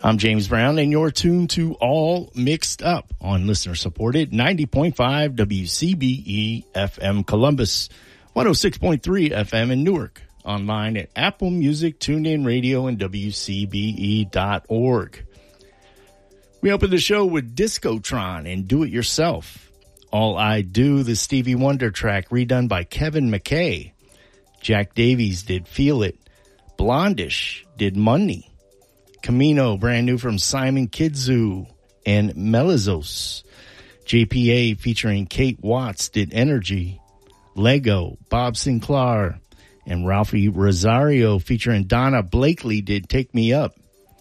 I'm James Brown, and you're tuned to All Mixed Up on listener-supported 90.5 WCBE FM Columbus, 106.3 FM in Newark, online at Apple Music, TuneIn Radio, and WCBE.org. We open the show with Discotron and Do It Yourself. All I Do, the Stevie Wonder track redone by Kevin McKay. Jack Davies did Feel It. Blondish did Money. Camino, brand new from Simon Kidzu and Melizos. JPA featuring Kate Watts did Energy. Lego, Bob Sinclair, and Ralphie Rosario featuring Donna Blakely did Take Me Up.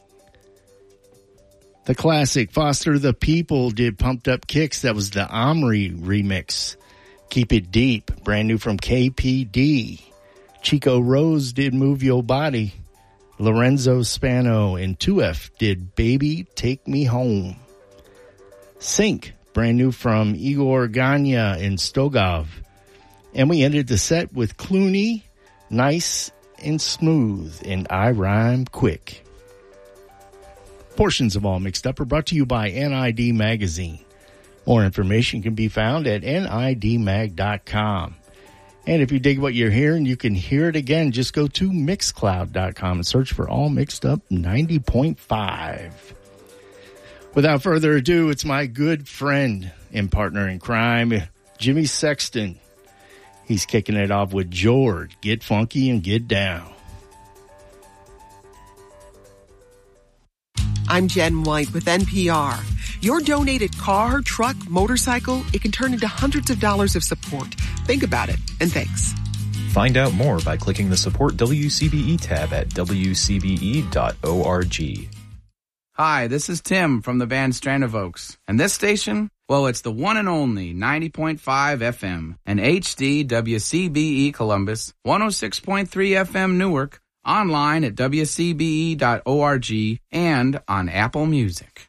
The classic Foster the People did Pumped Up Kicks. That was the Omri remix. Keep It Deep, brand new from KPD. Chico Rose did Move Your Body. Lorenzo Spano and 2F did Baby Take Me Home. Sync, brand new from Igor Ganya and Stogov. And we ended the set with Clooney, Nice and Smooth, and I Rhyme Quick. Portions of All Mixed Up are brought to you by NID Magazine. More information can be found at nidmag.com. And if you dig what you're hearing, you can hear it again. Just go to Mixcloud.com and search for All Mixed Up 90.5. Without further ado, it's my good friend and partner in crime, Jimmy Sexton. He's kicking it off with George. Get funky and get down. I'm Jen White with NPR. Your donated car, truck, motorcycle, it can turn into hundreds of dollars of support. Think about it, and thanks. Find out more by clicking the Support WCBE tab at wcbe.org. Hi, this is Tim from the band Strand of Oaks. And this station, well, it's the one and only 90.5 FM and HD WCBE Columbus, 106.3 FM Newark, online at wcbe.org and on Apple Music.